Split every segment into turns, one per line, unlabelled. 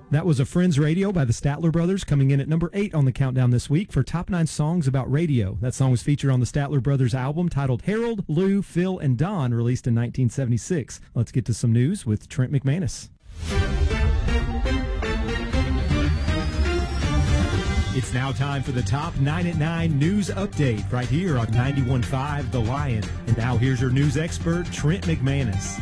That was A Friend's Radio by the Statler Brothers, coming in at number 8 on the countdown this week for Top 9 Songs About Radio. That song was featured on the Statler Brothers album titled Harold, Lou, Phil, and Don, released in 1976. Let's get to some news with Trent McManus. It's now time for the Top 9 at 9 News Update right here on 91.5 The Lion. And now here's your news expert, Trent McManus.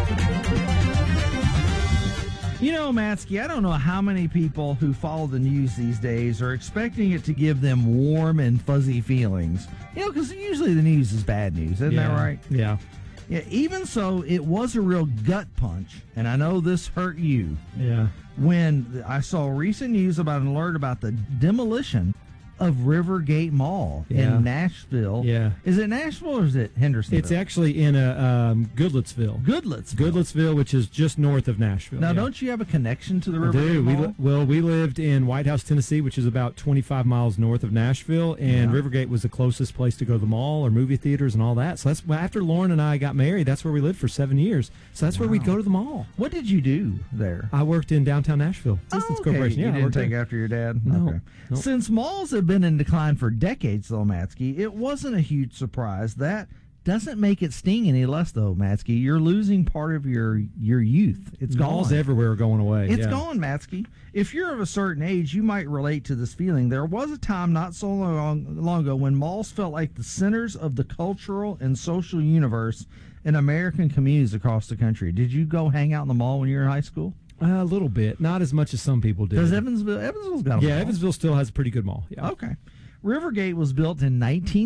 You know, Matsky, I don't know how many people who follow the news these days are expecting it to give them warm and fuzzy feelings. You know, because usually the news is bad news, isn't that right?
Yeah.
Yeah. Even so, it was a real gut punch, and I know this hurt you.
Yeah.
When I saw recent news about an alert about the demolition of Rivergate Mall in Nashville.
Yeah.
Is it Nashville or is it Hendersonville?
It's actually in Goodlettsville. Goodlettsville, which is just north of Nashville.
Now, don't you have a connection to the Rivergate Mall?
We lived in White House, Tennessee, which is about 25 miles north of Nashville, and Rivergate was the closest place to go to the mall or movie theaters and all that. So that's after Lauren and I got married, that's where we lived for 7 years. So that's where we'd go to the mall.
What did you do there?
I worked in downtown Nashville. Distance Corporation.
You didn't take after your dad?
No.
Okay.
Nope.
Since malls have been in decline for decades, though, Matsky, it wasn't a huge surprise. That doesn't make it sting any less, though, Matsky. You're losing part of your youth. It's gone.
Malls everywhere are going away.
It's gone, Matsky. If you're of a certain age, you might relate to this feeling. There was a time not so long ago when malls felt like the centers of the cultural and social universe in American communities across the country. Did you go hang out in the mall when you were in high school?
A little bit. Not as much as some people did.
Does Evansville's got a mall?
Yeah, Evansville still has a pretty good mall. Yeah.
Okay. Rivergate was built in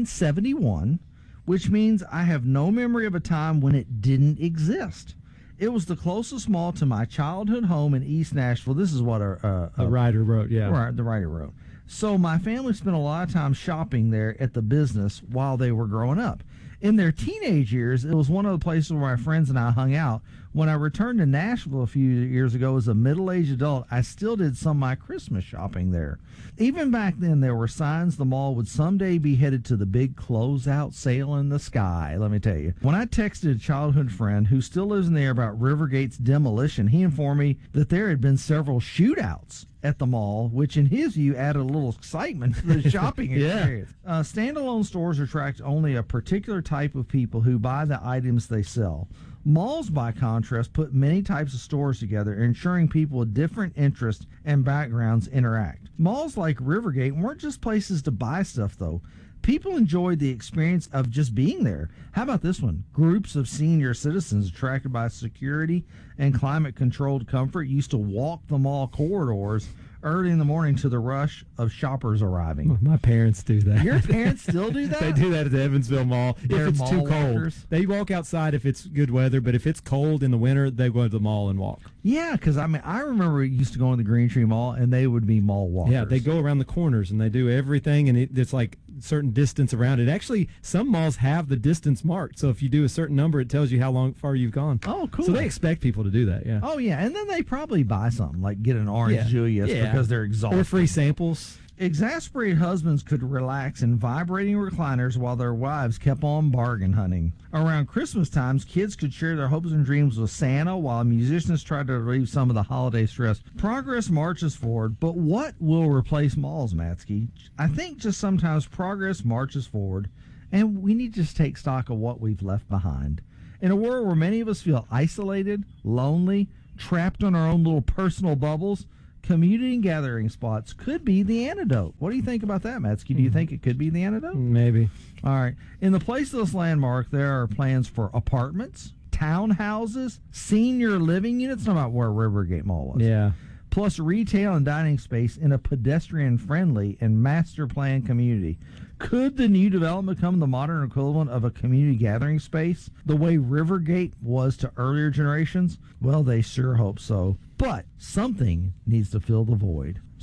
1971, which means I have no memory of a time when it didn't exist. It was the closest mall to my childhood home in East Nashville. This is what a
writer wrote,
Right, the writer wrote. So my family spent a lot of time shopping there at the business while they were growing up. In their teenage years, it was one of the places where my friends and I hung out. When I returned to Nashville a few years ago as a middle-aged adult, I still did some of my Christmas shopping there. Even back then, there were signs the mall would someday be headed to the big closeout sale in the sky, let me tell you. When I texted a childhood friend who still lives in the area about Rivergate's demolition, he informed me that there had been several shootouts at the mall, which in his view added a little excitement to the shopping experience. Standalone stores attract only a particular type of people who buy the items they sell. Malls, by contrast, put many types of stores together, ensuring people with different interests and backgrounds interact. Malls like Rivergate weren't just places to buy stuff, though. People enjoyed the experience of just being there. How about this one? Groups of senior citizens attracted by security and climate-controlled comfort used to walk the mall corridors early in the morning to the rush of shoppers arriving.
Well, my parents do that.
Your parents still do that?
They do that at the Evansville Mall.
They're
if it's too
mall
cold,
walkers?
they walk outside if it's good weather, but if it's cold in the winter, they go to the mall and walk.
Yeah, because I remember we used to go to the Green Tree Mall, and they would be mall walkers.
Yeah, they go around the corners, and they do everything, and it's like certain distance around it. Actually, some malls have the distance marked, so if you do a certain number, it tells you how far you've gone.
Oh, cool.
So they expect people to do that, yeah.
Oh, yeah, and then they probably buy something, like get an orange Julius because they're exhausted.
Or free samples.
Exasperated husbands could relax in vibrating recliners while their wives kept on bargain hunting. Around Christmas times, kids could share their hopes and dreams with Santa while musicians tried to relieve some of the holiday stress. Progress marches forward, but what will replace malls, Matsky? I think just sometimes progress marches forward, and we need to just take stock of what we've left behind. In a world where many of us feel isolated, lonely, trapped in our own little personal bubbles, community and gathering spots could be the antidote. What do you think about that, Matsky? Do you think it could be the antidote?
Maybe.
All right. In the place of this landmark, there are plans for apartments, townhouses, senior living units. Not about where Rivergate Mall was.
Yeah.
Plus retail and dining space in a pedestrian-friendly and master-planned community. Could the new development become the modern equivalent of a community gathering space, the way Rivergate was to earlier generations? Well, they sure hope so. But something needs to fill the void.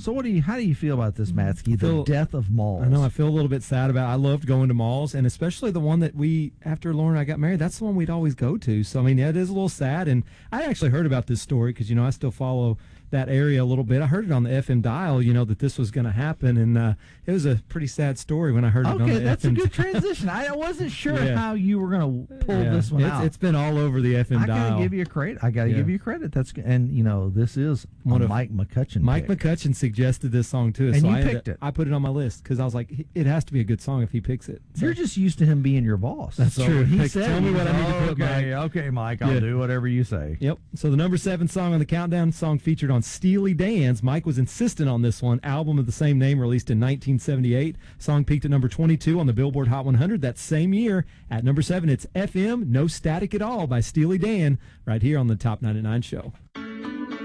So how do you feel about this, Matsky? The death of malls.
I know, I feel a little bit sad about it. I loved going to malls, and especially the one that after Lauren and I got married, that's the one we'd always go to. So, I mean, yeah, it is a little sad. And I actually heard about this story because, I still follow that area a little bit. I heard it on the FM dial, that this was going to happen, and it was a pretty sad story when I heard it on the FM.
Okay, that's a good transition. I wasn't sure how you were going to pull this one out.
It's been all over the FM dial.
I got to give you credit. give you credit. That's and this is one of Mike McCutcheon.
Mike McCutcheon suggested this song to us,
and
so
you picked it.
I put it on my list because I was like, it has to be a good song if he picks it. So.
You're just used to him being your boss.
That's true.
He said,
"Tell me what I need to put."
Okay, Mike, I'll do whatever you say.
Yep. So the number 7 song on the countdown, song featured on Steely Dan. Mike was insistent on this one. Album of the same name, released in 1978. Song peaked at number 22 on the Billboard Hot 100 that same year. At number 7, it's FM, No Static at All by Steely Dan, right here on the Top 99 Show.